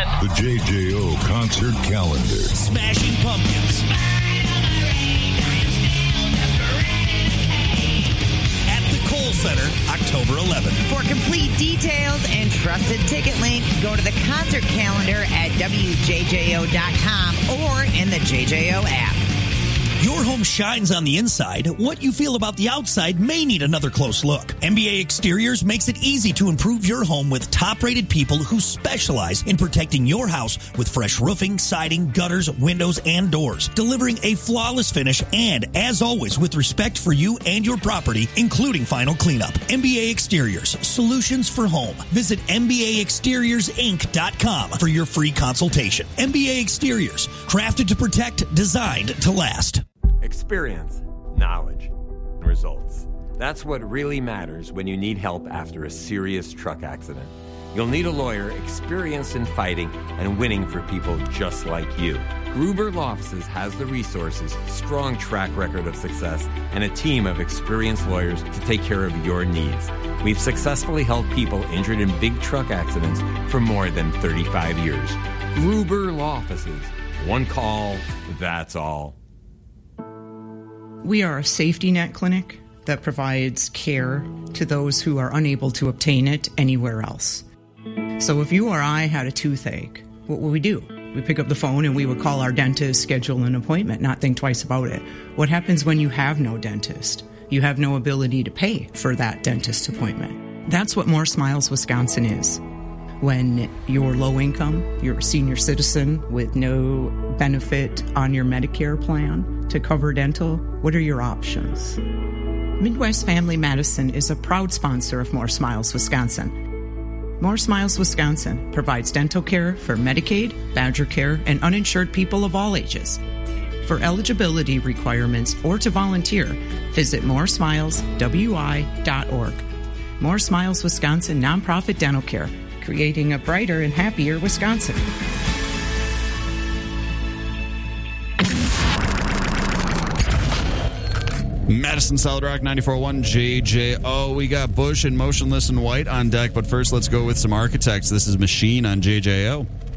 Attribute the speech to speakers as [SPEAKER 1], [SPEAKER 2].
[SPEAKER 1] The JJO Concert Calendar.
[SPEAKER 2] Smashing Pumpkins. At the Kohl Center, October 11th.
[SPEAKER 3] For complete details and trusted ticket link, go to the concert calendar at WJJO.com or in the JJO app.
[SPEAKER 2] Your home shines on the inside. What you feel about the outside may need another close look. MBA Exteriors makes it easy to improve your home with top-rated people who specialize in protecting your house with fresh roofing, siding, gutters, windows, and doors, delivering a flawless finish and, as always, with respect for you and your property, including final cleanup. MBA Exteriors, solutions for home. Visit MBAExteriorsInc.com for your free consultation. MBA Exteriors, crafted to protect, designed to last.
[SPEAKER 4] Experience, knowledge, and results. That's what really matters when you need help after a serious truck accident. You'll need a lawyer experienced in fighting and winning for people just like you. Gruber Law Offices has the resources, strong track record of success, and a team of experienced lawyers to take care of your needs. We've successfully helped people injured in big truck accidents for more than 35 years. Gruber Law Offices. One call, that's all.
[SPEAKER 5] We are a safety net clinic that provides care to those who are unable to obtain it anywhere else. So if you or I had a toothache, what would we do? We pick up the phone and we would call our dentist, schedule an appointment, not think twice about it. What happens when you have no dentist? You have no ability to pay for that dentist appointment. That's what More Smiles Wisconsin is. When you're low income, you're a senior citizen with no benefit on your Medicare plan to cover dental, what are your options? Midwest Family Medicine is a proud sponsor of More Smiles Wisconsin. More Smiles Wisconsin provides dental care for Medicaid, Badger Care, and uninsured people of all ages. For eligibility requirements or to volunteer, visit moresmileswi.org. More Smiles Wisconsin nonprofit dental care, creating a brighter and happier Wisconsin.
[SPEAKER 6] Madison Solid Rock 94.1 JJO. We got Bush and Motionless in White on deck, but first let's go with some Architects. This is Machine on JJO.